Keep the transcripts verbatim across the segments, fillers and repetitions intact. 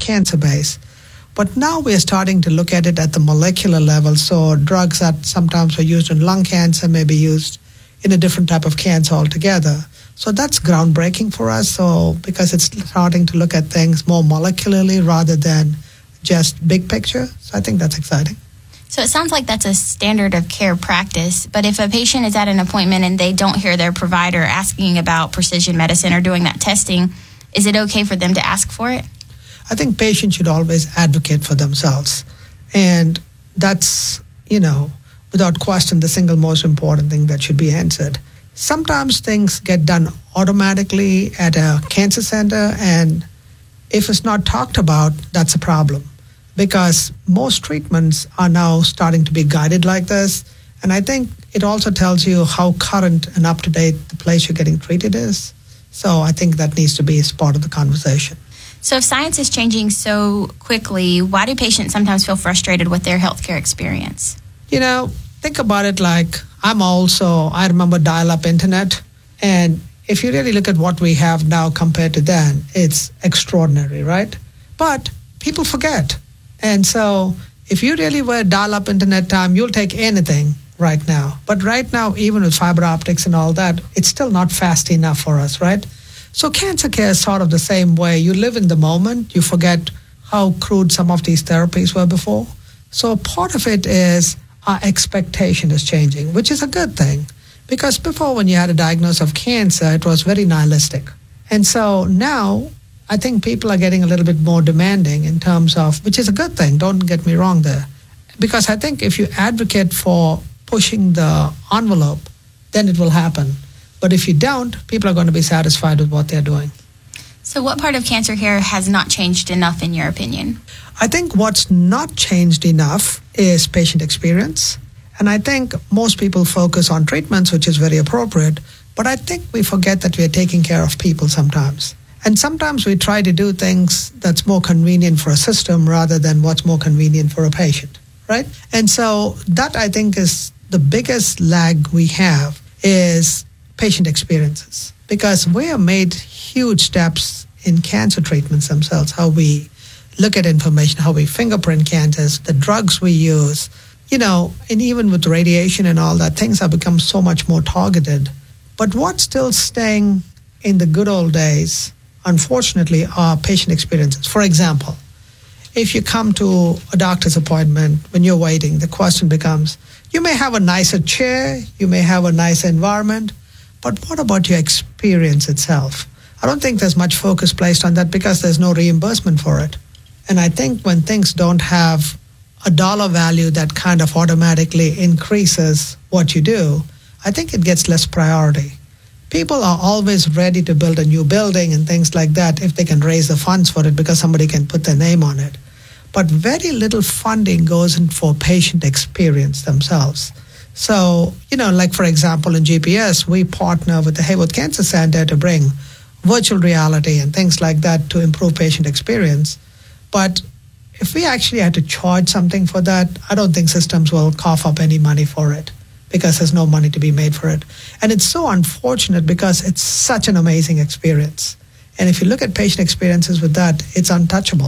cancer base. But now we're starting to look at it at the molecular level. So drugs that sometimes are used in lung cancer may be used in a different type of cancer altogether. So that's groundbreaking for us. So because it's starting to look at things more molecularly rather than just big picture. So I think that's exciting. So it sounds like that's a standard of care practice. But if a patient is at an appointment and they don't hear their provider asking about precision medicine or doing that testing, is it okay for them to ask for it? I think patients should always advocate for themselves. And that's, you know, without question, the single most important thing that should be answered. Sometimes things get done automatically at a cancer center, and if it's not talked about, that's a problem. Because most treatments are now starting to be guided like this. And I think it also tells you how current and up-to-date the place you're getting treated is. So I think that needs to be as part of the conversation. So if science is changing so quickly, why do patients sometimes feel frustrated with their healthcare experience? You know, think about it like I'm also, I remember dial-up internet. And if you really look at what we have now compared to then, it's extraordinary, right? But people forget. And so if you really were dial-up internet time, you'll take anything right now. But right now, even with fiber optics and all that, it's still not fast enough for us, right? So cancer care is sort of the same way. You live in the moment. You forget how crude some of these therapies were before. So part of it is our expectation is changing, which is a good thing. Because before, when you had a diagnosis of cancer, it was very nihilistic. And so now, I think people are getting a little bit more demanding in terms of, which is a good thing, don't get me wrong there. Because I think if you advocate for pushing the envelope, then it will happen. But if you don't, people are going to be satisfied with what they're doing. So what part of cancer care has not changed enough in your opinion? I think what's not changed enough is patient experience. And I think most people focus on treatments, which is very appropriate. But I think we forget that we are taking care of people sometimes. And sometimes we try to do things that's more convenient for a system rather than what's more convenient for a patient, right? And so that, I think, is the biggest lag we have is patient experiences. Because we have made huge steps in cancer treatments themselves, how we look at information, how we fingerprint cancers, the drugs we use, you know, and even with radiation and all that, things have become so much more targeted. But what's still staying in the good old days, unfortunately, are patient experiences. For example, if you come to a doctor's appointment, when you're waiting, the question becomes, you may have a nicer chair, you may have a nicer environment, but what about your experience itself? I don't think there's much focus placed on that because there's no reimbursement for it. And I think when things don't have a dollar value that kind of automatically increases what you do, I think it gets less priority. People are always ready to build a new building and things like that if they can raise the funds for it because somebody can put their name on it. But very little funding goes in for patient experience themselves. So, you know, like for example, in G P S, we partner with the Haywood Cancer Center to bring virtual reality and things like that to improve patient experience. But if we actually had to charge something for that, I don't think systems will cough up any money for it because there's no money to be made for it. And it's so unfortunate because it's such an amazing experience. And if you look at patient experiences with that, it's untouchable.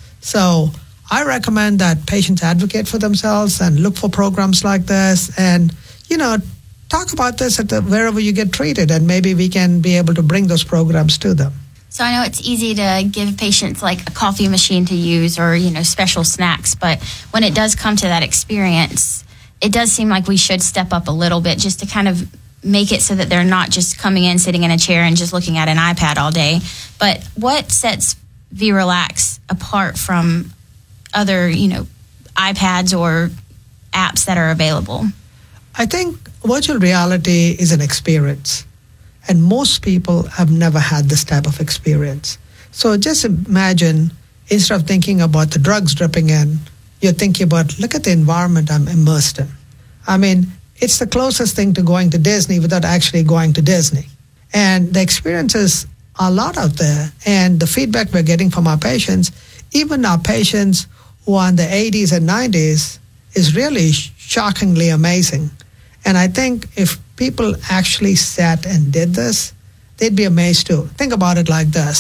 So I recommend that patients advocate for themselves and look for programs like this and, you know, talk about this at the, wherever you get treated, and maybe we can be able to bring those programs to them. So I know it's easy to give patients like a coffee machine to use or, you know, special snacks, but when it does come to that experience, it does seem like we should step up a little bit just to kind of make it so that they're not just coming in, sitting in a chair and just looking at an iPad all day. But what sets vRelax apart from other, you know, iPads or apps that are available? I think virtual reality is an experience. And most people have never had this type of experience. So just imagine, instead of thinking about the drugs dripping in, you're thinking about, look at the environment I'm immersed in. I mean, it's the closest thing to going to Disney without actually going to Disney. And the experiences are a lot out there. And the feedback we're getting from our patients, even our patients who are in the eighties and nineties, is really shockingly amazing. And I think if people actually sat and did this, they'd be amazed too. Think about it like this.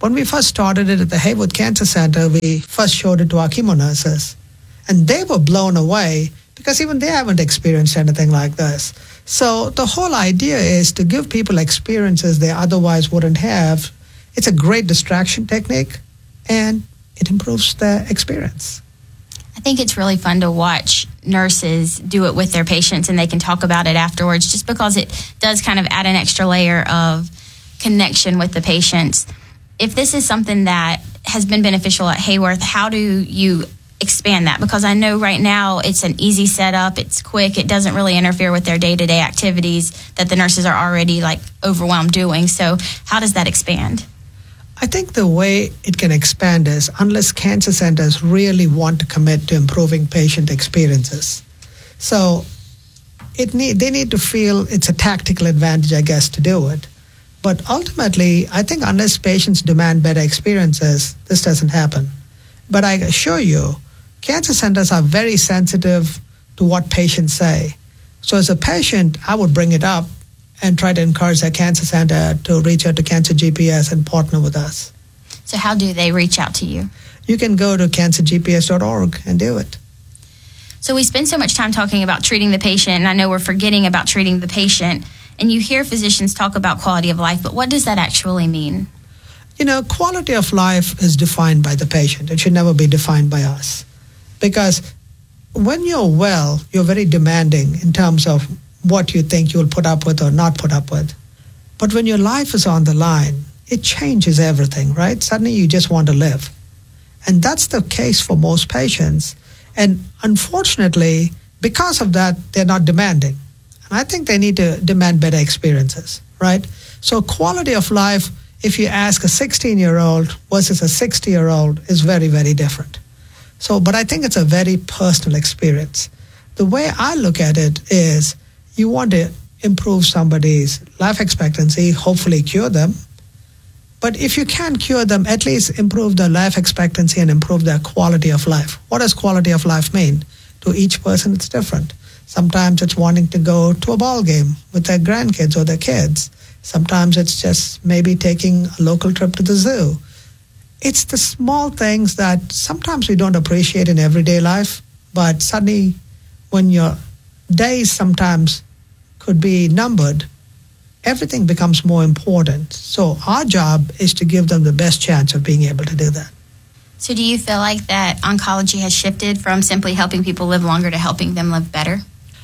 When we first started it at the Haywood Cancer Center, we first showed it to our chemo nurses. And they were blown away because even they haven't experienced anything like this. So the whole idea is to give people experiences they otherwise wouldn't have. It's a great distraction technique, and it improves their experience. I think it's really fun to watch nurses do it with their patients, and they can talk about it afterwards, just because it does kind of add an extra layer of connection with the patients. If this is something that has been beneficial at Hayworth, how do you expand that? Because I know right now it's an easy setup, it's quick, it doesn't really interfere with their day-to-day activities that the nurses are already like overwhelmed doing. So how does that expand? I think the way it can expand is unless cancer centers really want to commit to improving patient experiences. So it need, they need to feel it's a tactical advantage, I guess, to do it. But ultimately, I think unless patients demand better experiences, this doesn't happen. But I assure you, cancer centers are very sensitive to what patients say. So as a patient, I would bring it up and try to encourage their cancer center to reach out to Cancer G P S and partner with us. So how do they reach out to you? You can go to cancer g p s dot org and do it. So we spend so much time talking about treating the patient, and I know we're forgetting about treating the patient. And you hear physicians talk about quality of life, but what does that actually mean? You know, quality of life is defined by the patient. It should never be defined by us. Because when you're well, you're very demanding in terms of what you think you'll put up with or not put up with. But when your life is on the line, it changes everything, right? Suddenly you just want to live. And that's the case for most patients. And unfortunately, because of that, they're not demanding. And I think they need to demand better experiences, right? So quality of life, if you ask a sixteen-year-old versus a sixty-year-old, is very, very different. So, but I think it's a very personal experience. The way I look at it is you want to improve somebody's life expectancy, hopefully cure them. But if you can't cure them, at least improve their life expectancy and improve their quality of life. What does quality of life mean? To each person, it's different. Sometimes it's wanting to go to a ball game with their grandkids or their kids. Sometimes it's just maybe taking a local trip to the zoo. It's the small things that sometimes we don't appreciate in everyday life, but suddenly when your days sometimes could be numbered, everything becomes more important. So our job is to give them the best chance of being able to do that. So do you feel like that oncology has shifted from simply helping people live longer to helping them live better?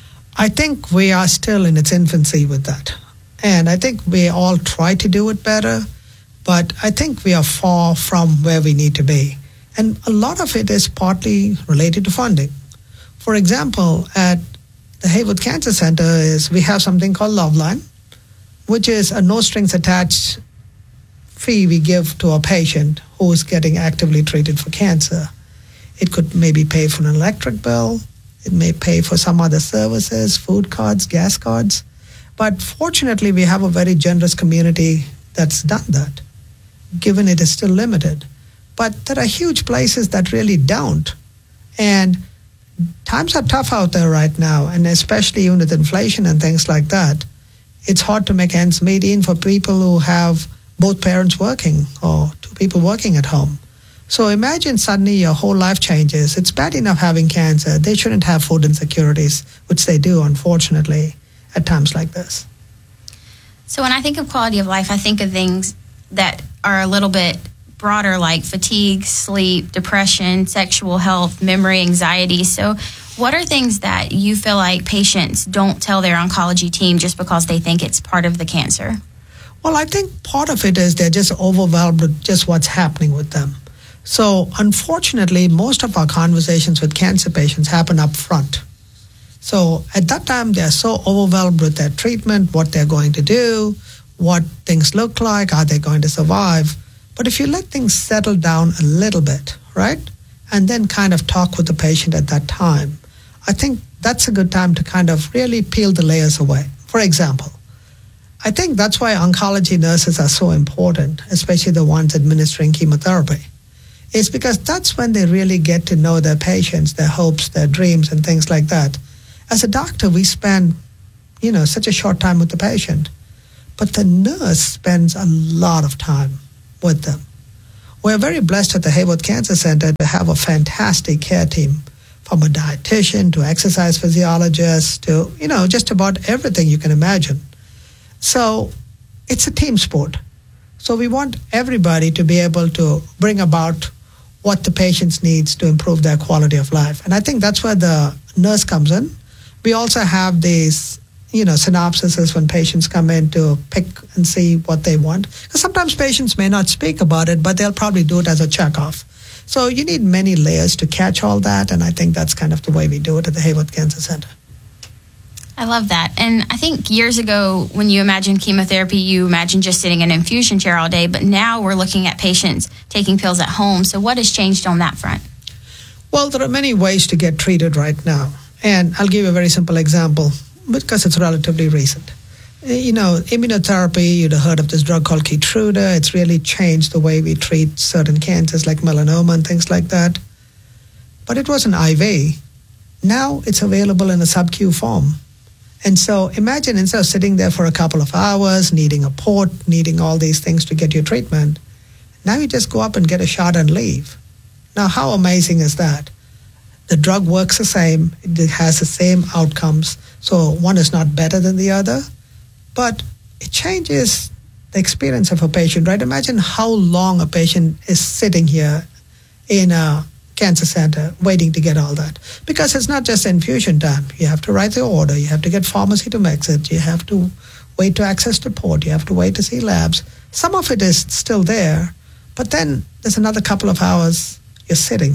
I think we are still in its infancy with that. And I think we all try to do it better, but I think we are far from where we need to be. And a lot of it is partly related to funding. For example, at the Haywood Cancer Center is we have something called Loveline, which is a no strings attached fee we give to a patient who is getting actively treated for cancer. It could maybe pay for an electric bill. It may pay for some other services, food cards, gas cards. But fortunately, we have a very generous community that's done that, given it is still limited. But there are huge places that really don't. And times are tough out there right now, and especially even with inflation and things like that. It's hard to make ends meet even for people who have both parents working or two people working at home. So imagine suddenly your whole life changes. It's bad enough having cancer. They shouldn't have food insecurities, which they do, unfortunately, at times like this. So when I think of quality of life, I think of things that are a little bit broader, like fatigue, sleep, depression, sexual health, memory, anxiety. So what are things that you feel like patients don't tell their oncology team just because they think it's part of the cancer? Well, I think part of it is they're just overwhelmed with just what's happening with them. So unfortunately, most of our conversations with cancer patients happen up front. So at that time, they're so overwhelmed with their treatment, what they're going to do, what things look like, are they going to survive? But if you let things settle down a little bit, right, and then kind of talk with the patient at that time, I think that's a good time to kind of really peel the layers away. For example, I think that's why oncology nurses are so important, especially the ones administering chemotherapy. It's because that's when they really get to know their patients, their hopes, their dreams, and things like that. As a doctor, we spend, you know, such a short time with the patient, but the nurse spends a lot of time with them. We're very blessed at the Hayworth Cancer Center to have a fantastic care team, from a dietitian to exercise physiologist to, you know, just about everything you can imagine. So it's a team sport. So we want everybody to be able to bring about what the patients needs to improve their quality of life. And I think that's where the nurse comes in. We also have these, you know, synopsises when patients come in to pick and see what they want. Because sometimes patients may not speak about it, but they'll probably do it as a checkoff. So you need many layers to catch all that, and I think that's kind of the way we do it at the Hayworth Cancer Center. I love that. And I think years ago, when you imagined chemotherapy, you imagined just sitting in an infusion chair all day. But now we're looking at patients taking pills at home. So what has changed on that front? Well, there are many ways to get treated right now. And I'll give you a very simple example because it's relatively recent. You know, immunotherapy, you'd have heard of this drug called Keytruda. It's really changed the way we treat certain cancers like melanoma and things like that. But it was an I V. Now it's available in a sub-Q form. And so imagine instead of sitting there for a couple of hours, needing a port, needing all these things to get your treatment, now you just go up and get a shot and leave. Now, how amazing is that? The drug works the same. It has the same outcomes. So one is not better than the other, but it changes the experience of a patient, right? Imagine how long a patient is sitting here in a cancer center waiting to get all that, because it's not just infusion time. You have to write the order, you have to get pharmacy to mix it, you have to wait to access the port, you have to wait to see labs. Some of it is still there, but then there's another couple of hours you're sitting.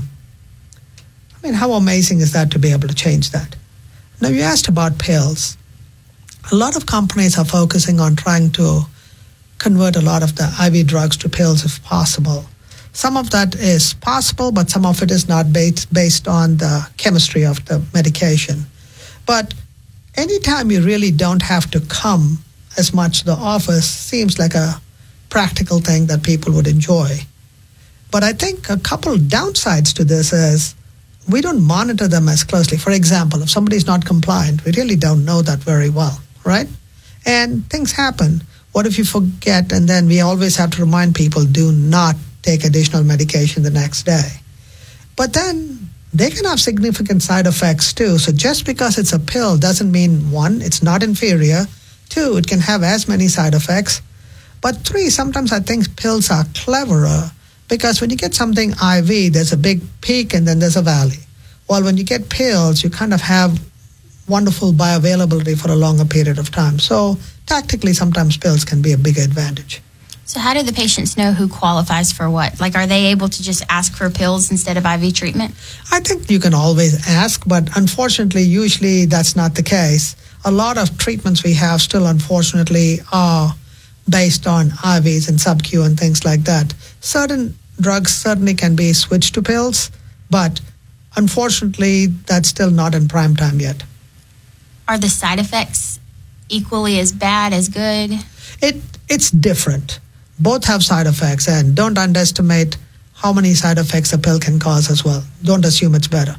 I mean, how amazing is that to be able to change that? Now, you asked about pills. A lot of companies are focusing on trying to convert a lot of the I V drugs to pills if possible. Some of that is possible, but some of it is not based, based on the chemistry of the medication. But anytime you really don't have to come as much to the office seems like a practical thing that people would enjoy. But I think a couple downsides to this is we don't monitor them as closely. For example, if somebody's not compliant, we really don't know that very well, right? And things happen. What if you forget? And then we always have to remind people, do not take additional medication the next day. But then they can have significant side effects too. So just because it's a pill doesn't mean, one, it's not inferior. Two, it can have as many side effects. But three, sometimes I think pills are cleverer because when you get something I V, there's a big peak and then there's a valley. While when you get pills, you kind of have wonderful bioavailability for a longer period of time. So tactically, sometimes pills can be a bigger advantage. So how do the patients know who qualifies for what? Like, are they able to just ask for pills instead of I V treatment? I think you can always ask, but unfortunately, usually that's not the case. A lot of treatments we have still, unfortunately, are based on I Vs and sub-Q and things like that. Certain drugs certainly can be switched to pills, but unfortunately, that's still not in prime time yet. Are the side effects equally as bad, as good? It It's different. Both have side effects, and don't underestimate how many side effects a pill can cause as well. Don't assume it's better.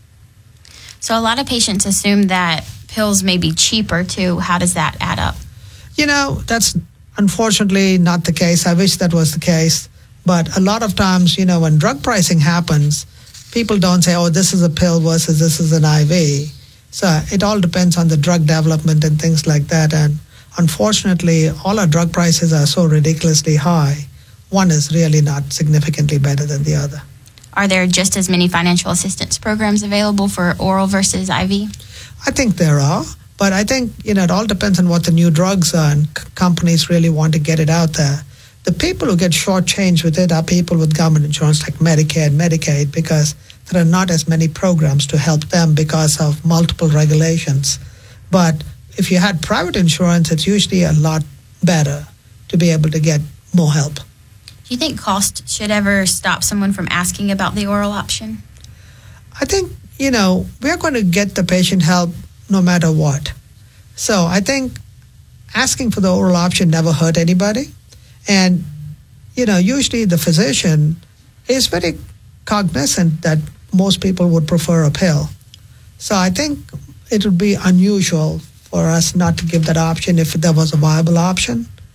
So a lot of patients assume that pills may be cheaper too. How does that add up? You know, that's unfortunately not the case. I wish that was the case. But a lot of times, you know, when drug pricing happens, people don't say, oh, this is a pill versus this is an I V. So it all depends on the drug development and things like that. And unfortunately, all our drug prices are so ridiculously high. One is really not significantly better than the other. Are there just as many financial assistance programs available for oral versus I V? I think there are, but I think, you know, it all depends on what the new drugs are, and c- companies really want to get it out there. The people who get shortchanged with it are people with government insurance like Medicare and Medicaid, because there are not as many programs to help them because of multiple regulations. But if you had private insurance, it's usually a lot better to be able to get more help. Do you think cost should ever stop someone from asking about the oral option? I think, you know, we're going to get the patient help no matter what. So I think asking for the oral option never hurt anybody. And, you know, usually the physician is very cognizant that most people would prefer a pill. So I think it would be unusual for us not to give that option if there was a viable option.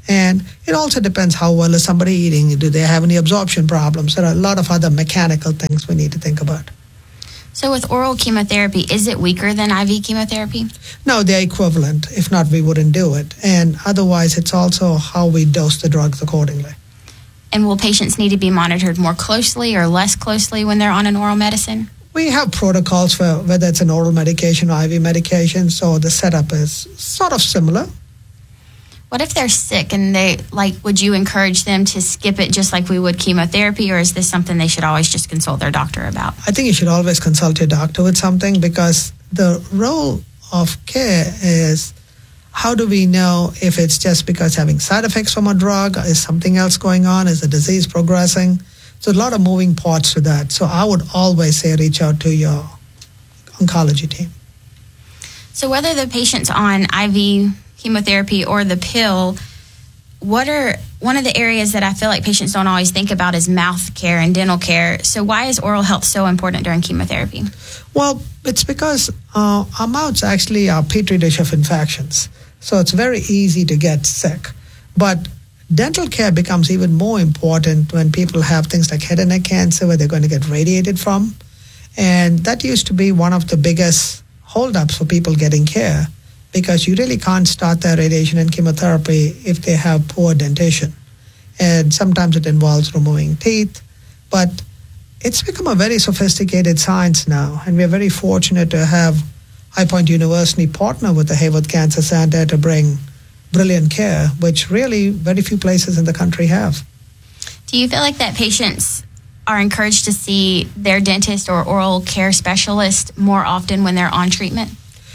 And it also depends how well is somebody eating. Do they have any absorption problems? There are a lot of other mechanical things we need to think about. So with oral chemotherapy, is it weaker than I V chemotherapy? No, they're equivalent. If not, we wouldn't do it. And otherwise, it's also how we dose the drugs accordingly. And will patients need to be monitored more closely or less closely when they're on an oral medicine? We have protocols for whether it's an oral medication or I V medication, so the setup is sort of similar. What if they're sick and they, like, would you encourage them to skip it just like we would chemotherapy, or is this something they should always just consult their doctor about? I think you should always consult your doctor with something, because the role of care is, how do we know if it's just because having side effects from a drug? Is something else going on? Is the disease progressing? So a lot of moving parts to that. So I would always say reach out to your oncology team. So whether the patient's on I V chemotherapy or the pill, what are one of the areas that I feel like patients don't always think about is mouth care and dental care. So why is oral health so important during chemotherapy? Well, it's because uh, our mouth's actually a petri dish of infections. So it's very easy to get sick. But dental care becomes even more important when people have things like head and neck cancer, where they're going to get radiated from. And that used to be one of the biggest holdups for people getting care, because you really can't start their radiation and chemotherapy if they have poor dentition. And sometimes it involves removing teeth. But it's become a very sophisticated science now, and we're very fortunate to have High Point University partner with the Hayward Cancer Center to bring brilliant care, which really very few places in the country have. Do you feel like that patients are encouraged to see their dentist or oral care specialist more often when they're on treatment?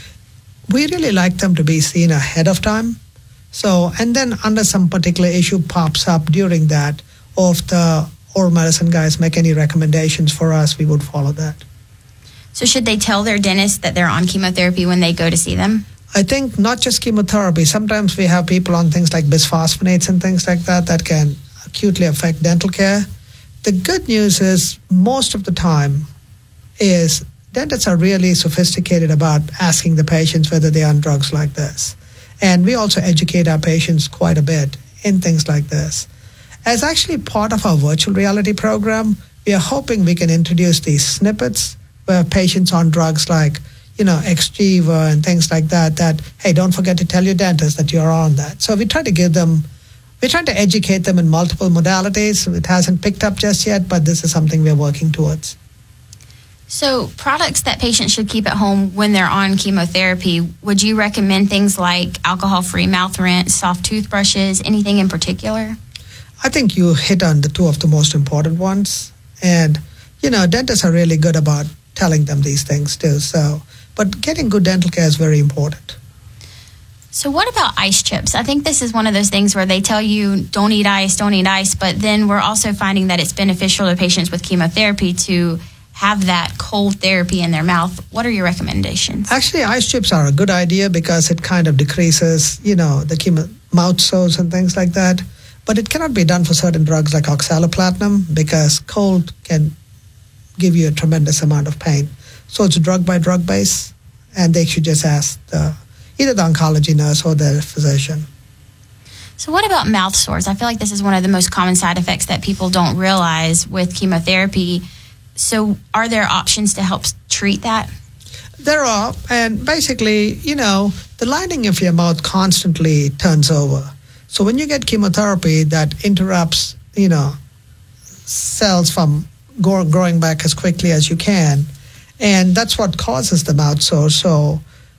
We really like them to be seen ahead of time. So, and then under some particular issue pops up during that, or if the oral medicine guys make any recommendations for us, we would follow that. So should they tell their dentist that they're on chemotherapy when they go to see them? I think not just chemotherapy. Sometimes we have people on things like bisphosphonates and things like that that can acutely affect dental care. The good news is most of the time is dentists are really sophisticated about asking the patients whether they're on drugs like this. And we also educate our patients quite a bit in things like this. As actually part of our virtual reality program, we are hoping we can introduce these snippets where patients on drugs like, you know, Xgeva and things like that, that, hey, don't forget to tell your dentist that you're on that. So we try to give them, we're trying to educate them in multiple modalities. It hasn't picked up just yet, but this is something we're working towards. So products that patients should keep at home when they're on chemotherapy, would you recommend things like alcohol-free mouth rinse, soft toothbrushes, anything in particular? I think you hit on the two of the most important ones. And, you know, dentists are really good about telling them these things too. So, but getting good dental care is very important. So what about ice chips? I think this is one of those things where they tell you don't eat ice, don't eat ice, but then we're also finding that it's beneficial to patients with chemotherapy to have that cold therapy in their mouth. What are your recommendations? Actually, ice chips are a good idea because it kind of decreases, you know, the chemo- mouth sores and things like that. But it cannot be done for certain drugs like oxaliplatinum because cold can give you a tremendous amount of pain. So it's drug by drug base, and they should just ask the, either the oncology nurse or the physician. So what about mouth sores? I feel like this is one of the most common side effects that people don't realize with chemotherapy. So are there options to help treat that? There are, and basically, you know, the lining of your mouth constantly turns over. So when you get chemotherapy, that interrupts, you know, cells from go- growing back as quickly as you can. And that's what causes the mouth sore. So,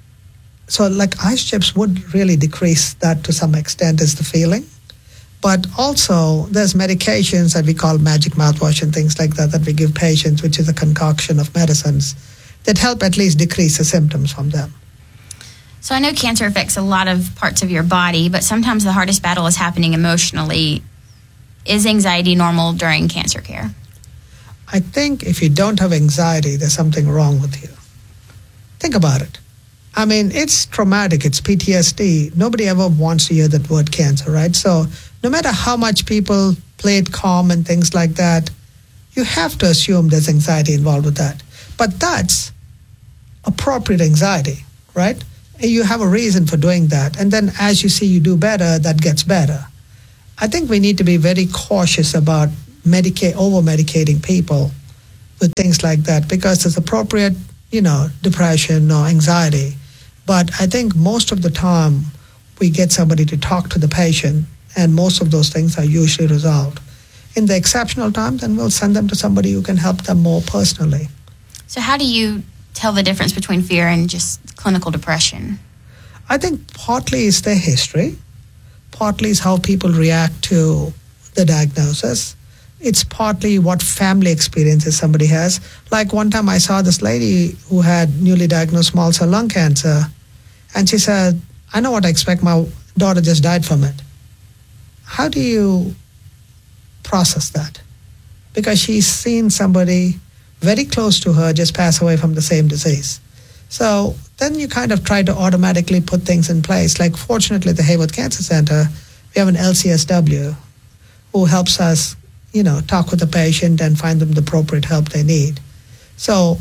so like ice chips would really decrease that to some extent is the feeling. But also there's medications that we call magic mouthwash and things like that that we give patients, which is a concoction of medicines that help at least decrease the symptoms from them. So I know cancer affects a lot of parts of your body, but sometimes the hardest battle is happening emotionally. Is anxiety normal during cancer care? I think if you don't have anxiety, there's something wrong with you. Think about it. I mean, it's traumatic. It's P T S D. Nobody ever wants to hear that word cancer, right? So no matter how much people play it calm and things like that, you have to assume there's anxiety involved with that. But that's appropriate anxiety, right? And you have a reason for doing that. And then as you see you do better, that gets better. I think we need to be very cautious about medicate, over-medicating people with things like that because it's appropriate, you know, depression or anxiety. But I think most of the time we get somebody to talk to the patient and most of those things are usually resolved. In the exceptional times, then we'll send them to somebody who can help them more personally. So how do you tell the difference between fear and just clinical depression? I think partly is their history. Partly is how people react to the diagnosis. It's partly what family experiences somebody has. Like one time I saw this lady who had newly diagnosed small cell lung cancer, and she said, I know what I expect, my daughter just died from it. How do you process that? Because she's seen somebody very close to her just pass away from the same disease. So then you kind of try to automatically put things in place. Like fortunately at the Hayworth Cancer Center, we have an L C S W who helps us, you know, talk with the patient and find them the appropriate help they need. So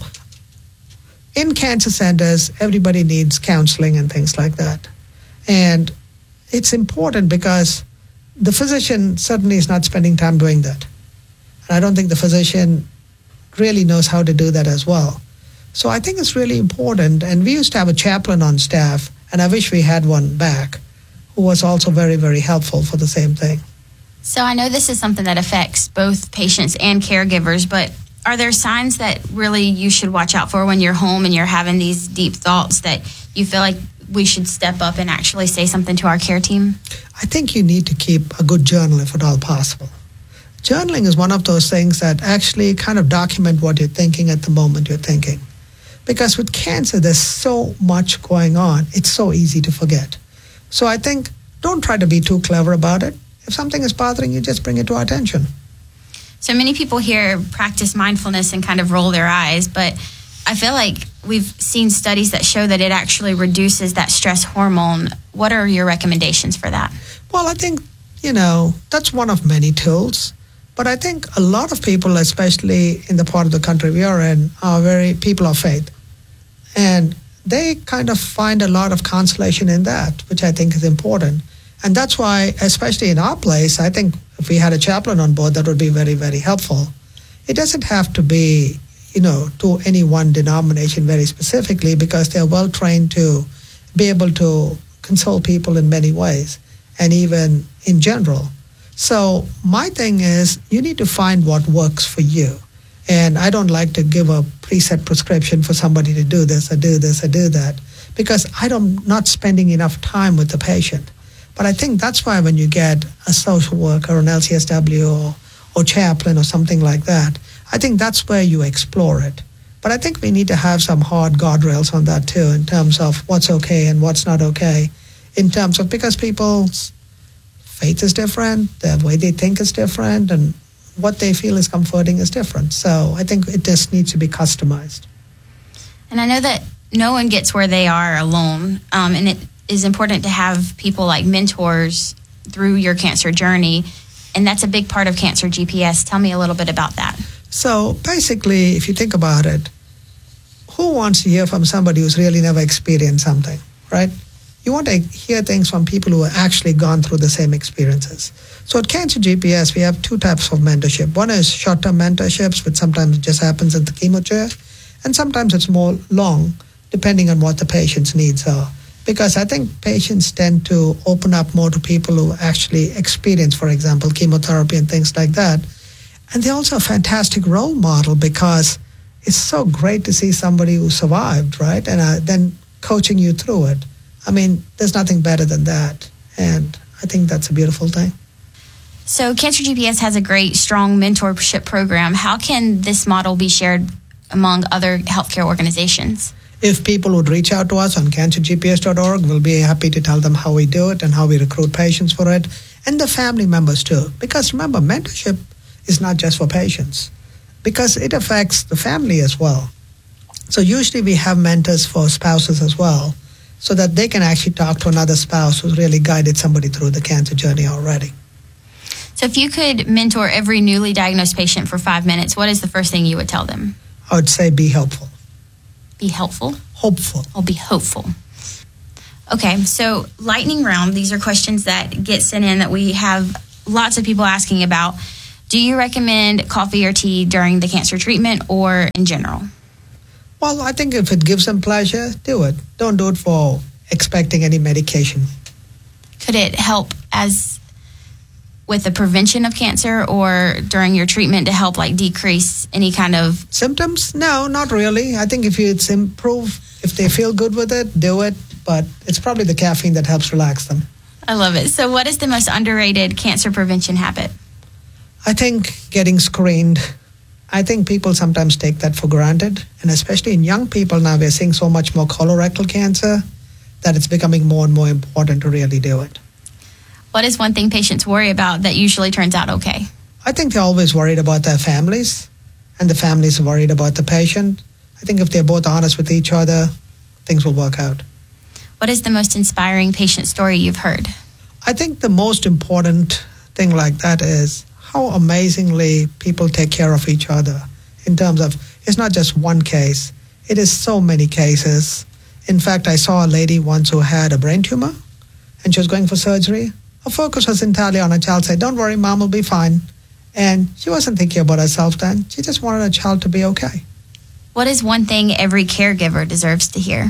in cancer centers, everybody needs counseling and things like that. And it's important because the physician certainly is not spending time doing that. And I don't think the physician really knows how to do that as well. So I think it's really important. And we used to have a chaplain on staff, and I wish we had one back, who was also very, very helpful for the same thing. So I know this is something that affects both patients and caregivers, but are there signs that really you should watch out for when you're home and you're having these deep thoughts that you feel like we should step up and actually say something to our care team? I think you need to keep a good journal if at all possible. Journaling is one of those things that actually kind of document what you're thinking at the moment you're thinking. Because with cancer, there's so much going on, it's so easy to forget. So I think don't try to be too clever about it. If something is bothering you, just bring it to our attention. So many people here practice mindfulness and kind of roll their eyes, but I feel like we've seen studies that show that it actually reduces that stress hormone. What are your recommendations for that? Well, I think, you know, that's one of many tools. But I think a lot of people, especially in the part of the country we are in, are very people of faith. And they kind of find a lot of consolation in that, which I think is important. And that's why, especially in our place, I think if we had a chaplain on board, that would be very, very helpful. It doesn't have to be, you know, to any one denomination very specifically, because they're well trained to be able to console people in many ways, and even in general. So my thing is, you need to find what works for you. And I don't like to give a preset prescription for somebody to do this or do this or do that, because I'm not spending enough time with the patient. But I think that's why when you get a social worker or an L C S W or, or chaplain or something like that, I think that's where you explore it. But I think we need to have some hard guardrails on that too, in terms of what's okay and what's not okay, in terms of, because people's faith is different, the way they think is different, and what they feel is comforting is different. So I think it just needs to be customized. And I know that no one gets where they are alone, um, and it is important to have people like mentors through your cancer journey, and that's a big part of Cancer G P S. Tell me a little bit about that. So basically, if you think about it, who wants to hear from somebody who's really never experienced something, right? You want to hear things from people who have actually gone through the same experiences. So at Cancer G P S, we have two types of mentorship. One is short-term mentorships, which sometimes just happens at the chemo chair, and sometimes it's more long, depending on what the patient's needs are. Because I think patients tend to open up more to people who actually experience, for example, chemotherapy and things like that. And they're also a fantastic role model, because it's so great to see somebody who survived, right? And uh, then coaching you through it. I mean, there's nothing better than that. And I think that's a beautiful thing. So Cancer G P S has a great, strong mentorship program. How can this model be shared among other healthcare organizations? If people would reach out to us on cancer g p s dot org, we'll be happy to tell them how we do it and how we recruit patients for it, and the family members too. Because remember, mentorship is not just for patients, because it affects the family as well. So usually we have mentors for spouses as well, so that they can actually talk to another spouse who's really guided somebody through the cancer journey already. So if you could mentor every newly diagnosed patient for five minutes, what is the first thing you would tell them? I would say be helpful. Be helpful? Hopeful. Or be hopeful. Okay, so lightning round. These are questions that get sent in that we have lots of people asking about. Do you recommend coffee or tea during the cancer treatment or in general? Well, I think if it gives them pleasure, do it. Don't do it for expecting any medication. Could it help as with the prevention of cancer or during your treatment to help like decrease any kind of symptoms? No, not really. I think if you, it's improve, if they feel good with it, do it. But it's probably the caffeine that helps relax them. I love it. So what is the most underrated cancer prevention habit? I think getting screened. I think people sometimes take that for granted. And especially in young people now, we're seeing so much more colorectal cancer that it's becoming more and more important to really do it. What is one thing patients worry about that usually turns out okay? I think they're always worried about their families, and the families are worried about the patient. I think if they're both honest with each other, things will work out. What is the most inspiring patient story you've heard? I think the most important thing like that is how amazingly people take care of each other in terms of, it's not just one case. It is so many cases. In fact, I saw a lady once who had a brain tumor, and she was going for surgery. Her focus was entirely on her child. Said, don't worry, mom will be fine. And she wasn't thinking about herself then. She just wanted her child to be okay. What is one thing every caregiver deserves to hear?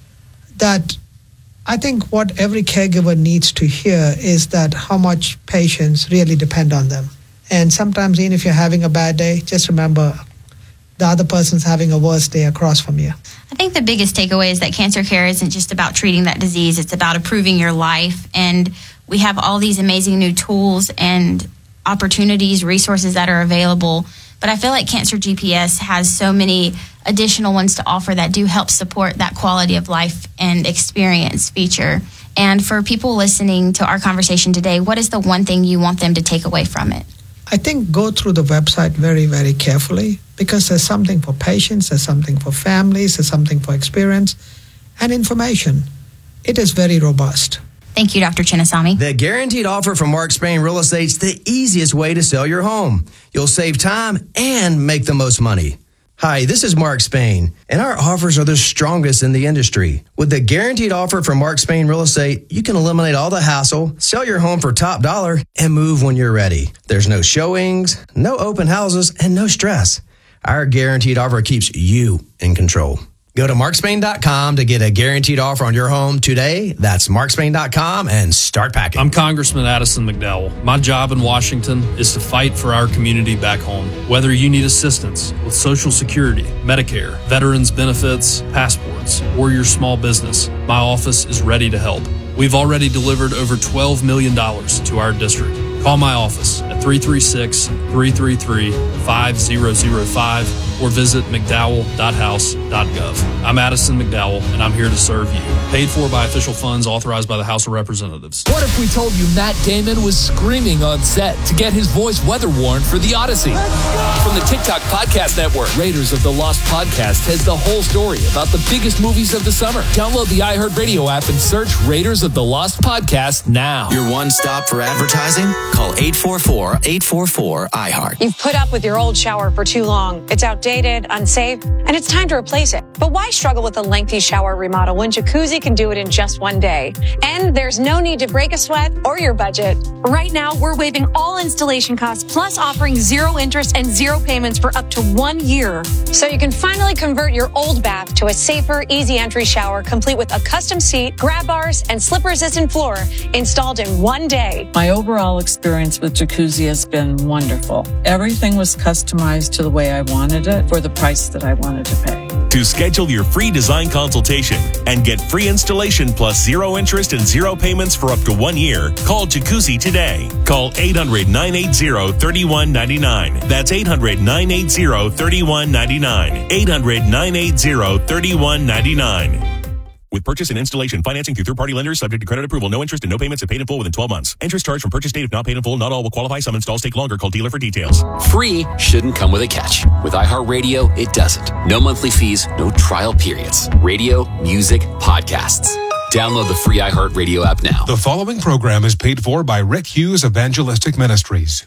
That I think what every caregiver needs to hear is that how much patients really depend on them. And sometimes even if you're having a bad day, just remember the other person's having a worse day across from you. I think the biggest takeaway is that cancer care isn't just about treating that disease. It's about improving your life. And we have all these amazing new tools and opportunities, resources that are available. But I feel like Cancer G P S has so many additional ones to offer that do help support that quality of life and experience feature. And for people listening to our conversation today, what is the one thing you want them to take away from it? I think go through the website very, very carefully, because there's something for patients, there's something for families, there's something for experience and information. It is very robust. Thank you, Doctor Chinnasamy. The Guaranteed Offer from Mark Spain Real Estate's the easiest way to sell your home. You'll save time and make the most money. Hi, this is Mark Spain, and our offers are the strongest in the industry. With the Guaranteed Offer from Mark Spain Real Estate, you can eliminate all the hassle, sell your home for top dollar, and move when you're ready. There's no showings, no open houses, and no stress. Our Guaranteed Offer keeps you in control. Go to mark spain dot com to get a guaranteed offer on your home today. That's mark spain dot com and start packing. I'm Congressman Addison McDowell. My job in Washington is to fight for our community back home. Whether you need assistance with Social Security, Medicare, veterans benefits, passports, or your small business, my office is ready to help. We've already delivered over twelve million dollars to our district. Call my office at three three six, three three three, five zero zero five or visit mcdowell dot house dot gov. I'm Addison McDowell, and I'm here to serve you. Paid for by official funds authorized by the House of Representatives. What if we told you Matt Damon was screaming on set to get his voice weather-worn for The Odyssey? From the TikTok Podcast Network, Raiders of the Lost Podcast has the whole story about the biggest movies of the summer. Download the iHeartRadio app and search Raiders of the Lost Podcast now. Your one stop for advertising? Call eight four four, eight four four, I heart. You've put up with your old shower for too long. It's outdated, unsafe, and it's time to replace it. But why struggle with a lengthy shower remodel when Jacuzzi can do it in just one day? And there's no need to break a sweat or your budget. Right now, we're waiving all installation costs, plus offering zero interest and zero payments for up to one year. So you can finally convert your old bath to a safer, easy entry shower, complete with a custom seat, grab bars, and slip-resistant floor installed in one day. My overall experience with Jacuzzi has been wonderful. Everything was customized to the way I wanted it for the price that I wanted to pay. To schedule your free design consultation and get free installation plus zero interest and zero payments for up to one year, call Jacuzzi today. Call eight hundred, nine eight zero, three one nine nine. That's eight hundred, nine eight zero, three one nine nine. eight hundred, nine eight zero, three one nine nine. With purchase and installation financing through third-party lenders subject to credit approval, no interest and no payments if paid in full within twelve months. Interest charged from purchase date if not paid in full. Not all will qualify. Some installs take longer. Call dealer for details. Free shouldn't come with a catch. With iHeartRadio, it doesn't. No monthly fees, no trial periods. Radio, music, podcasts. Download the free iHeartRadio app now. The following program is paid for by Rick Hughes Evangelistic Ministries.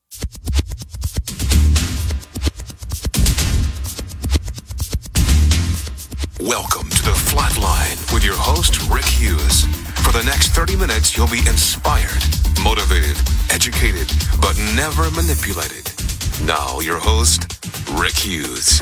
Welcome to The Flatline with your host, Rick Hughes. For the next thirty minutes, you'll be inspired, motivated, educated, but never manipulated. Now, your host, Rick Hughes.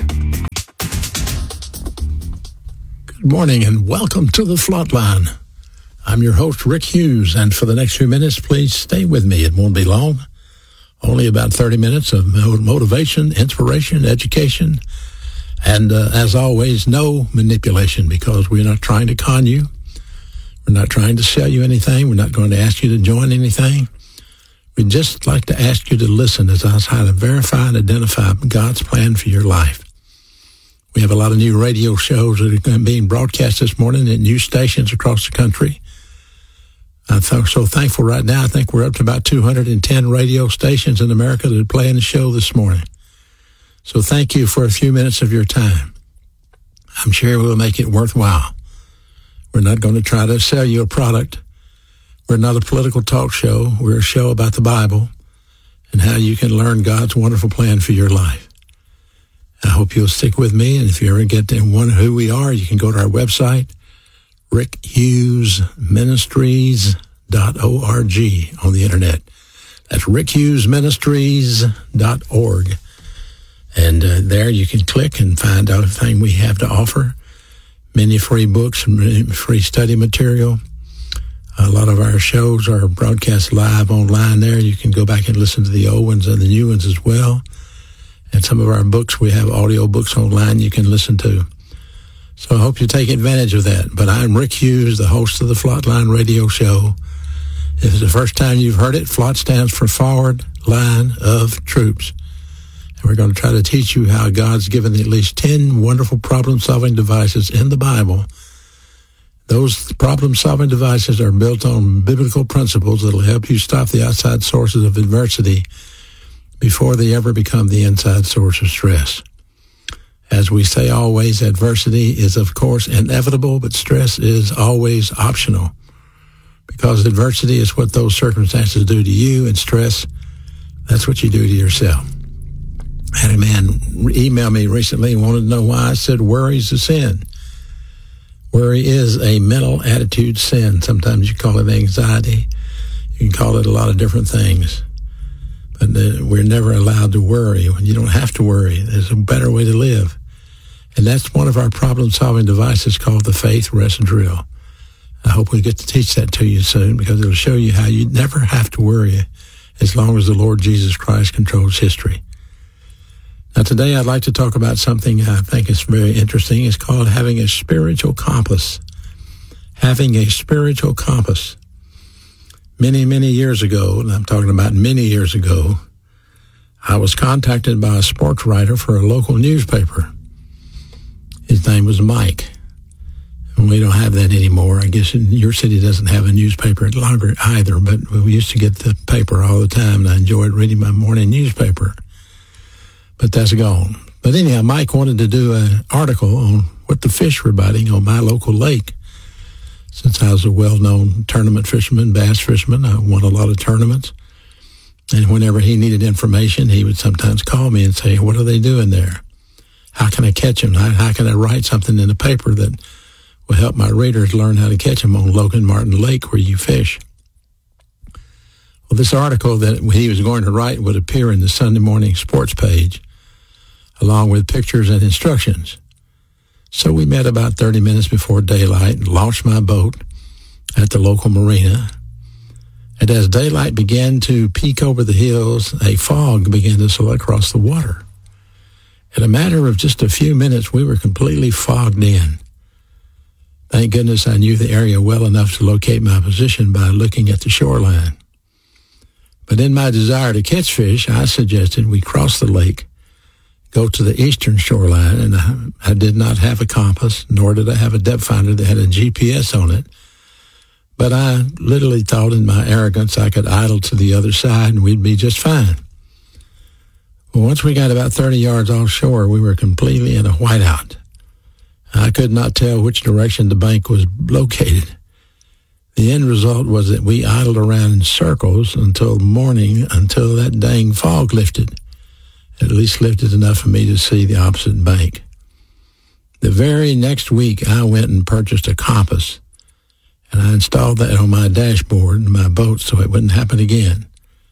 Good morning and welcome to the Flatline. I'm your host, Rick Hughes, and for the next few minutes, please stay with me. It won't be long. Only about thirty minutes of motivation, inspiration, education, and uh, as always, no manipulation, because we're not trying to con you. We're not trying to sell you anything. We're not going to ask you to join anything. We'd just like to ask you to listen as I try to verify and identify God's plan for your life. We have a lot of new radio shows that are being broadcast this morning at news stations across the country. I'm so thankful right now. I think we're up to about two hundred ten radio stations in America that are playing the show this morning. So thank you for a few minutes of your time. I'm sure we'll make it worthwhile. We're not going to try to sell you a product. We're not a political talk show. We're a show about the Bible and how you can learn God's wonderful plan for your life. I hope you'll stick with me, and if you ever get to wonder who we are, you can go to our website, rick hughes ministries dot org on the internet. That's rick hughes ministries dot org. And uh, there you can click and find out everything we have to offer. Many free books and free study material. A lot of our shows are broadcast live online there. You can go back and listen to the old ones and the new ones as well. And some of our books, we have audio books online you can listen to. So I hope you take advantage of that. But I'm Rick Hughes, the host of the Flatline Radio Show. If it's the first time you've heard it, FLOT stands for Forward Line of Troops. And we're going to try to teach you how God's given at least ten wonderful problem-solving devices in the Bible. Those problem-solving devices are built on biblical principles that will help you stop the outside sources of adversity before they ever become the inside source of stress. As we say always, adversity is, of course, inevitable, but stress is always optional. Because adversity is what those circumstances do to you, and stress, that's what you do to yourself. I had a man email me recently and wanted to know why I said worry's a sin. Worry is a mental attitude sin. Sometimes you call it anxiety. You can call it a lot of different things. But uh, we're never allowed to worry. You don't have to worry. There's a better way to live. And that's one of our problem-solving devices called the Faith Rest Drill. I hope we get to teach that to you soon, because it'll show you how you never have to worry as long as the Lord Jesus Christ controls history. Now, today I'd like to talk about something I think is very interesting. It's called having a spiritual compass. Having a spiritual compass. Many, many years ago, and I'm talking about many years ago, I was contacted by a sports writer for a local newspaper. His name was Mike. And we don't have that anymore. I guess your city doesn't have a newspaper longer either, but we used to get the paper all the time, and I enjoyed reading my morning newspaper. But that's gone. But anyhow, Mike wanted to do an article on what the fish were biting on my local lake. Since I was a well-known tournament fisherman, bass fisherman, I won a lot of tournaments. And whenever he needed information, he would sometimes call me and say, what are they doing there? How can I catch them? How, how can I write something in the paper that will help my readers learn how to catch them on Logan Martin Lake where you fish? Well, this article that he was going to write would appear in the Sunday morning sports page, along with pictures and instructions. So we met about thirty minutes before daylight and launched my boat at the local marina. And as daylight began to peek over the hills, a fog began to sail across the water. In a matter of just a few minutes, we were completely fogged in. Thank goodness I knew the area well enough to locate my position by looking at the shoreline. But in my desire to catch fish, I suggested we cross the lake, go to the eastern shoreline, and I, I did not have a compass, nor did I have a depth finder that had a G P S on it. But I literally thought in my arrogance I could idle to the other side and we'd be just fine. Well, once we got about thirty yards offshore, we were completely in a whiteout. I could not tell which direction the bank was located. The end result was that we idled around in circles until morning, until that dang fog lifted. At least lifted enough for me to see the opposite bank. The very next week, I went and purchased a compass, And I installed that on my dashboard in my boat so it wouldn't happen again.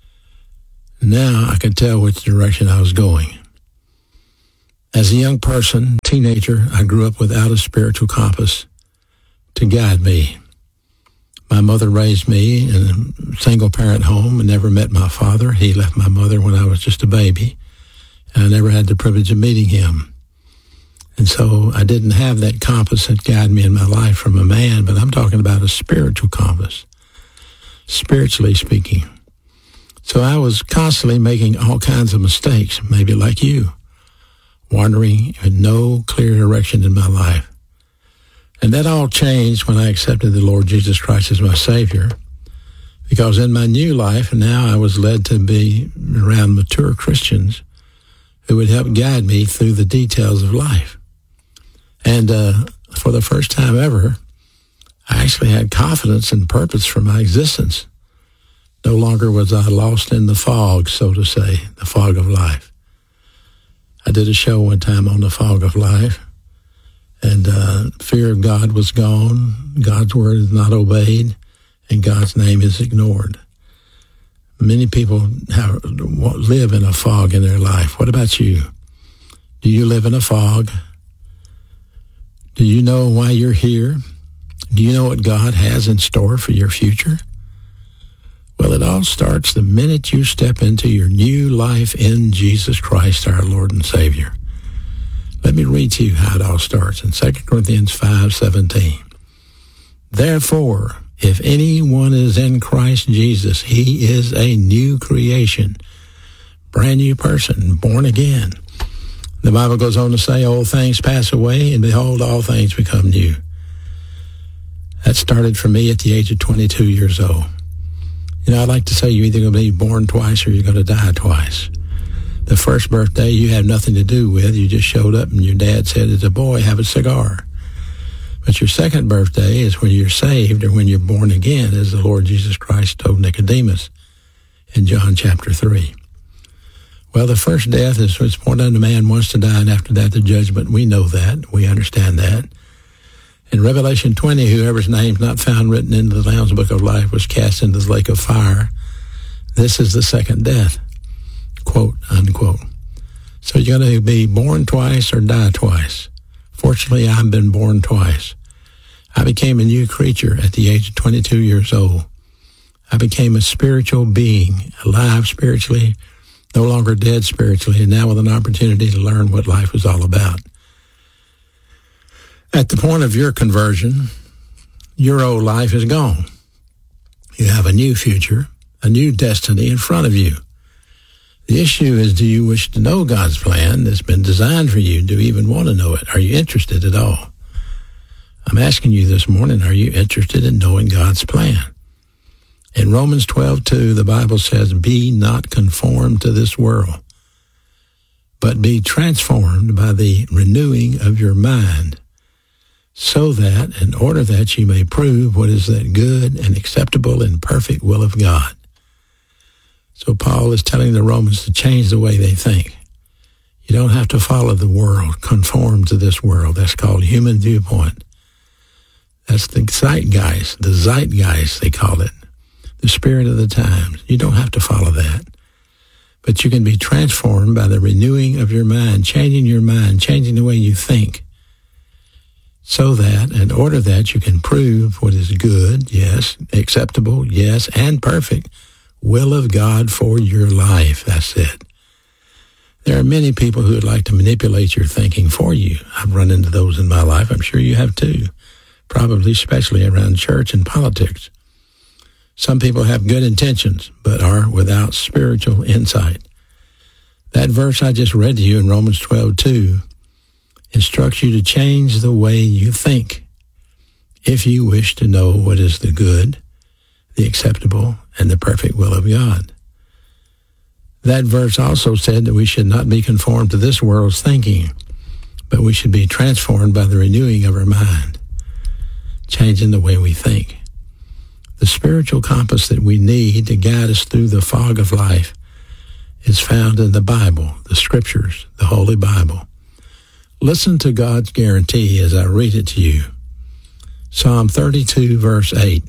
Now I could tell which direction I was going. As a young person, teenager, I grew up without a spiritual compass to guide me. My mother raised me in a single-parent home and never met my father. He left my mother when I was just a baby, and I never had the privilege of meeting him. And so I didn't have that compass that guided me in my life from a man, but I'm talking about a spiritual compass, spiritually speaking. So I was constantly making all kinds of mistakes, maybe like you, wandering with no clear direction in my life. And that all changed when I accepted the Lord Jesus Christ as my Savior, because in my new life, now I was led to be around mature Christians who would help guide me through the details of life. And uh, for the first time ever, I actually had confidence and purpose for my existence. No longer was I lost in the fog, so to say, the fog of life. I did a show one time on the fog of life, and uh, fear of God was gone, God's word is not obeyed, and God's name is ignored. Many people have, live in a fog in their life. What about you? Do you live in a fog? Do you know why you're here? Do you know what God has in store for your future? Well, it all starts the minute you step into your new life in Jesus Christ, our Lord and Savior. Let me read to you how it all starts in Second Corinthians five seventeen. Therefore, if anyone is in Christ Jesus, he is a new creation, brand new person, born again. The Bible goes on to say, old things pass away, and behold, all things become new. That started for me at the age of twenty-two years old. You know, I like to say you're either going to be born twice or you're going to die twice. The first birthday you had nothing to do with. You just showed up and your dad said, as a boy, have a cigar. But your second birthday is when you're saved or when you're born again, as the Lord Jesus Christ told Nicodemus in John chapter three. Well, the first death is what's born unto man once to die, and after that the judgment. We know that. We understand that. In Revelation twenty, whoever's name's not found written in the Lamb's Book of Life was cast into the lake of fire. This is the second death, quote, unquote. So you're going to be born twice or die twice. Fortunately, I've been born twice. I became a new creature at the age of twenty-two years old. I became a spiritual being, alive spiritually, no longer dead spiritually, and now with an opportunity to learn what life was all about. At the point of your conversion, your old life is gone. You have a new future, a new destiny in front of you. The issue is, do you wish to know God's plan that's been designed for you? Do you even want to know it? Are you interested at all? I'm asking you this morning, are you interested in knowing God's plan? In Romans twelve two, the Bible says, be not conformed to this world, but be transformed by the renewing of your mind, so that, in order that you may prove what is that good and acceptable and perfect will of God. So Paul is telling the Romans to change the way they think. You don't have to follow the world, conform to this world. That's called human viewpoint. That's the zeitgeist, the zeitgeist they call it, the spirit of the times. You don't have to follow that. But you can be transformed by the renewing of your mind, changing your mind, changing the way you think, so that, in order that you can prove what is good, yes, acceptable, yes, and perfect will of God for your life. That's it. There are many people who would like to manipulate your thinking for you. I've run into those in my life. I'm sure you have too, probably especially around church and politics. Some people have good intentions, but are without spiritual insight. That verse I just read to you in Romans twelve two instructs you to change the way you think if you wish to know what is the good, the acceptable, and the perfect will of God. That verse also said that we should not be conformed to this world's thinking, but we should be transformed by the renewing of our mind, changing the way we think. The spiritual compass that we need to guide us through the fog of life is found in the Bible, the Scriptures, the Holy Bible. Listen to God's guarantee as I read it to you. Psalm thirty-two, verse eight.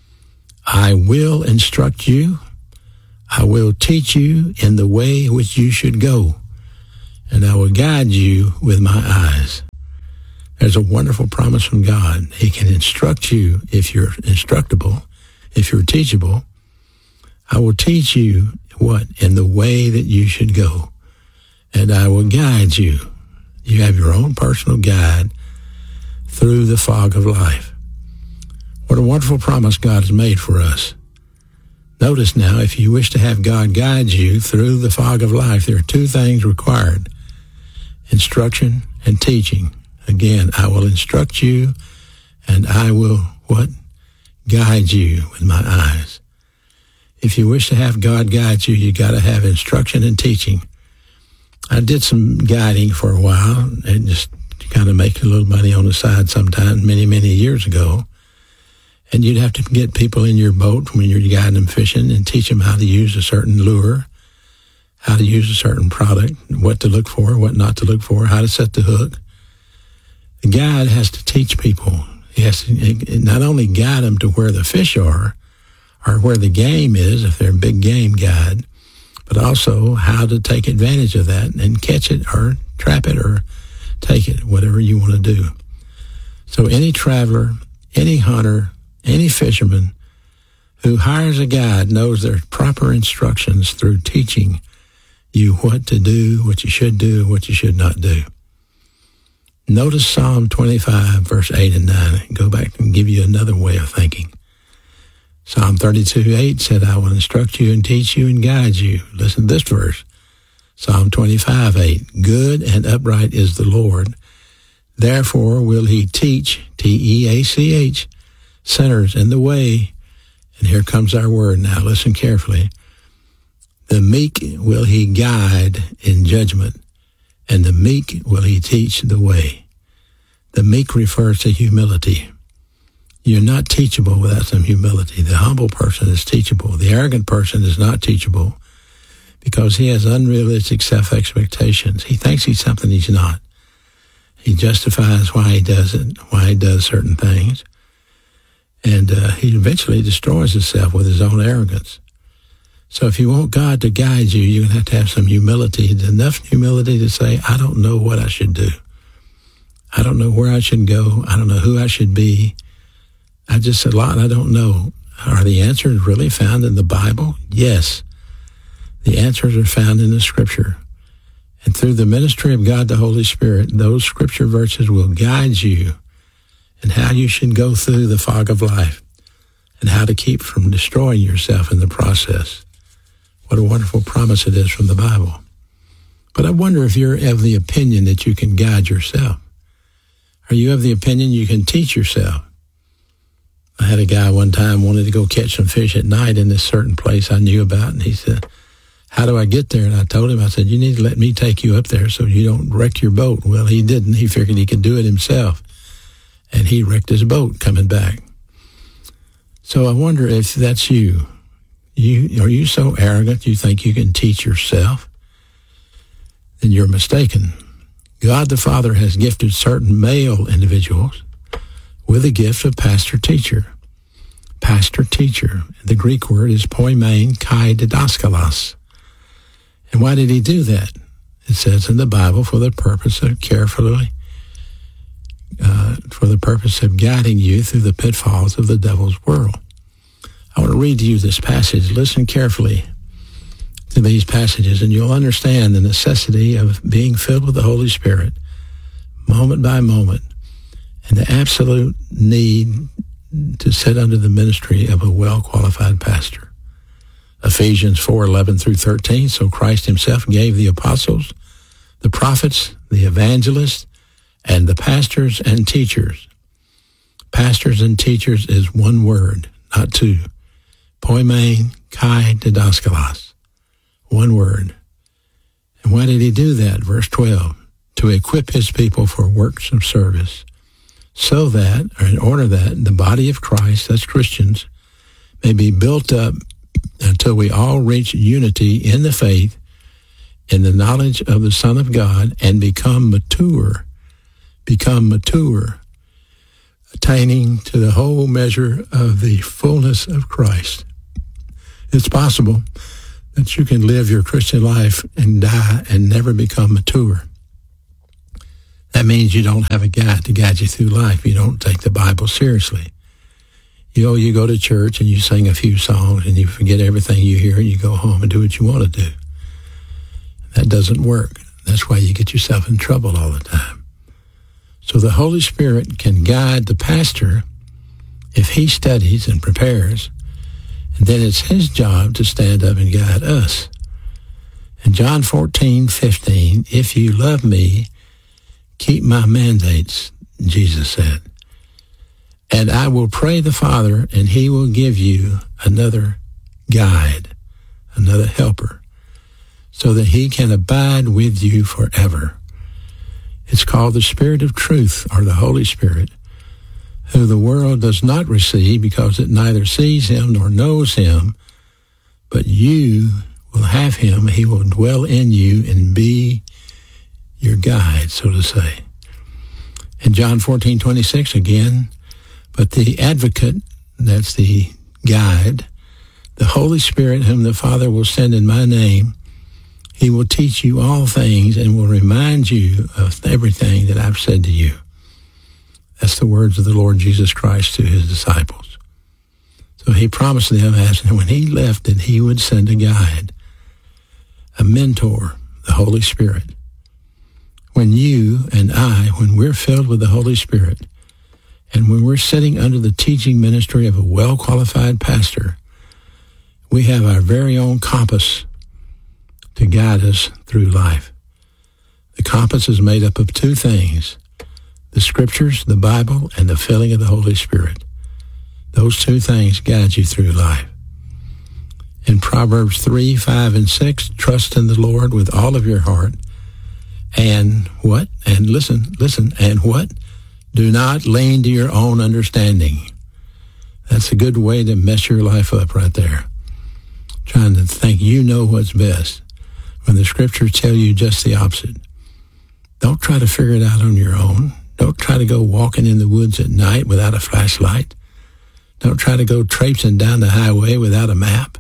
I will instruct you. I will teach you in the way which you should go, and I will guide you with my eyes. There's a wonderful promise from God. He can instruct you if you're instructable, if you're teachable. I will teach you what? In the way that you should go, and I will guide you. You have your own personal guide through the fog of life. What a wonderful promise God has made for us. Notice now, if you wish to have God guide you through the fog of life, there are two things required: instruction and teaching. Again, I will instruct you, and I will, what? Guide you with my eyes. If you wish to have God guide you, you got to have instruction and teaching. I did some guiding for a while, and just kind of make a little money on the side sometime, many, many years ago. And you'd have to get people in your boat when you're guiding them fishing and teach them how to use a certain lure, how to use a certain product, what to look for, what not to look for, how to set the hook. The guide has to teach people. He has to not only guide them to where the fish are or where the game is, if they're a big game guide, but also how to take advantage of that and catch it or trap it or take it, whatever you want to do. So any traveler, any hunter, any fisherman who hires a guide knows there's proper instructions through teaching you what to do, what you should do, what you should not do. Notice Psalm twenty-five, verse eight and nine. Go back and give you another way of thinking. Psalm thirty-two, eight said, I will instruct you and teach you and guide you. Listen to this verse. Psalm twenty-five, eight. Good and upright is the Lord. Therefore will he teach, T E A C H, sinners in the way. And here comes our word now. Listen carefully. The meek will he guide in judgment, and the meek will he teach the way. The meek refers to humility. You're not teachable without some humility. The humble person is teachable. The arrogant person is not teachable because he has unrealistic self-expectations. He thinks he's something he's not. He justifies why he does it, why he does certain things. And uh, he eventually destroys himself with his own arrogance. So if you want God to guide you, you're going to have to have some humility, enough humility to say, I don't know what I should do. I don't know where I should go. I don't know who I should be. I just a lot I don't know. Are the answers really found in the Bible? Yes. The answers are found in the Scripture. And through the ministry of God the Holy Spirit, those Scripture verses will guide you in how you should go through the fog of life and how to keep from destroying yourself in the process. What a wonderful promise it is from the Bible. But I wonder if you're of the opinion that you can guide yourself. Are you of the opinion you can teach yourself? I had a guy one time wanted to go catch some fish at night in this certain place I knew about, and he said, how do I get there? And I told him, I said, you need to let me take you up there so you don't wreck your boat. Well, he didn't. He figured he could do it himself, and he wrecked his boat coming back. So I wonder if that's you. You are you so arrogant you think you can teach yourself? Then you're mistaken. God the Father has gifted certain male individuals with the gift of pastor-teacher. Pastor-teacher. The Greek word is poimen kai didaskalos. And why did he do that? It says in the Bible, for the purpose of carefully, uh, for the purpose of guiding you through the pitfalls of the devil's world. I want to read to you this passage. Listen carefully to these passages, and you'll understand the necessity of being filled with the Holy Spirit moment by moment, and the absolute need to sit under the ministry of a well-qualified pastor. Ephesians four, eleven through thirteen, so Christ himself gave the apostles, the prophets, the evangelists, and the pastors and teachers. Pastors and teachers is one word, not two. Poimen kai didaskalos. One word. And why did he do that? Verse twelve, to equip his people for works of service, so that, or in order that, the body of Christ, that's Christians, may be built up until we all reach unity in the faith, in the knowledge of the Son of God, and become mature. Become mature. attaining to the whole measure of the fullness of Christ. It's possible that you can live your Christian life and die and never become mature. That means you don't have a guide to guide you through life. You don't take the Bible seriously. You know, you go to church and you sing a few songs and you forget everything you hear and you go home and do what you want to do. That doesn't work. That's why you get yourself in trouble all the time. So the Holy Spirit can guide the pastor if he studies and prepares, and then it's his job to stand up and guide us. In John fourteen fifteen, if you love me, keep my mandates, Jesus said. And I will pray the Father, and he will give you another guide, another helper, so that he can abide with you forever. It's called the Spirit of Truth, or the Holy Spirit, who the world does not receive because it neither sees him nor knows him, but you will have him. He will dwell in you and be your guide, so to say. In John fourteen twenty-six again, but the advocate, that's the guide, the Holy Spirit, whom the Father will send in my name, he will teach you all things and will remind you of everything that I've said to you. That's the words of the Lord Jesus Christ to his disciples. So he promised them, as when he left, that he would send a guide, a mentor, the Holy Spirit. When you and I, when we're filled with the Holy Spirit, and when we're sitting under the teaching ministry of a well-qualified pastor, we have our very own compass to guide us through life. The compass is made up of two things: the Scriptures, the Bible, and the filling of the Holy Spirit. Those two things guide you through life. In Proverbs three, five, and six, trust in the Lord with all of your heart. And what? And listen, listen, and what? Do not lean to your own understanding. That's a good way to mess your life up right there. Trying to think you know what's best, when the Scriptures tell you just the opposite. Don't try to figure it out on your own. Don't try to go walking in the woods at night without a flashlight. Don't try to go traipsing down the highway without a map.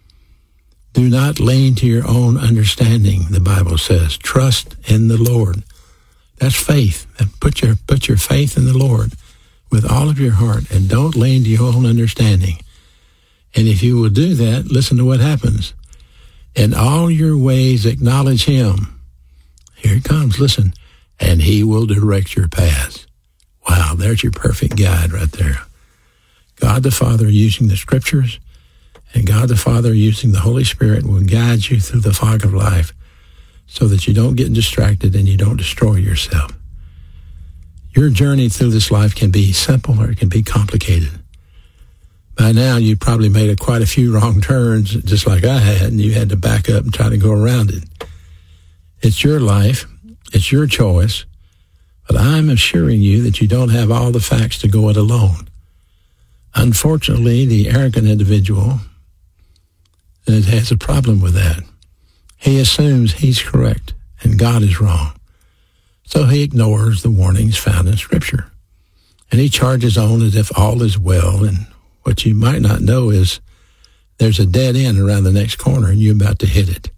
Do not lean to your own understanding, the Bible says. Trust in the Lord. That's faith. Put your, put your faith in the Lord with all of your heart, and don't lean to your own understanding. And if you will do that, listen to what happens. In all your ways acknowledge him. Here it comes, listen. And he will direct your paths. Wow, there's your perfect guide right there. God the Father using the Scriptures, and God the Father using the Holy Spirit will guide you through the fog of life so that you don't get distracted and you don't destroy yourself. Your journey through this life can be simple or it can be complicated. By now, you've probably made a, quite a few wrong turns, just like I had, and you had to back up and try to go around it. It's your life. It's your choice. But I'm assuring you that you don't have all the facts to go it alone. Unfortunately, the arrogant individual has a problem with that. He assumes he's correct and God is wrong. So he ignores the warnings found in Scripture. And he charges on as if all is well, and what you might not know is there's a dead end around the next corner and you're about to hit it.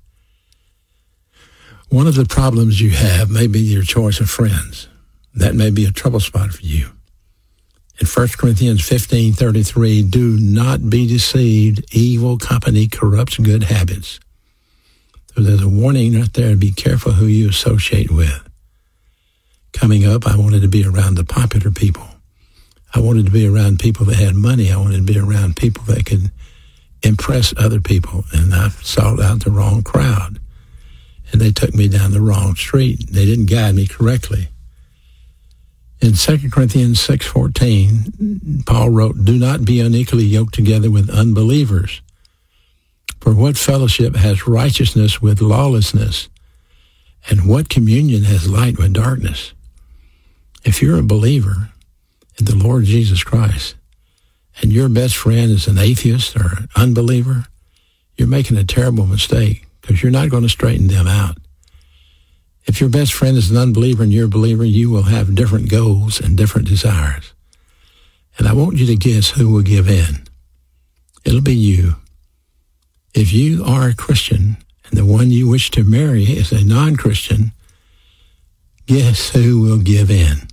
One of the problems you have may be your choice of friends. That may be a trouble spot for you. In First Corinthians fifteen thirty-three, do not be deceived. Evil company corrupts good habits. So there's a warning right there to be careful who you associate with. Coming up, I wanted to be around the popular people. I wanted to be around people that had money. I wanted to be around people that could impress other people. And I sought out the wrong crowd. And they took me down the wrong street. They didn't guide me correctly. In Second Corinthians six fourteen, Paul wrote, do not be unequally yoked together with unbelievers. For what fellowship has righteousness with lawlessness? And what communion has light with darkness? If you're a believer in the Lord Jesus Christ, and your best friend is an atheist or an unbeliever, you're making a terrible mistake, because you're not going to straighten them out. If your best friend is an unbeliever and you're a believer, you will have different goals and different desires. And I want you to guess who will give in. It'll be you. If you are a Christian and the one you wish to marry is a non-Christian, guess who will give in?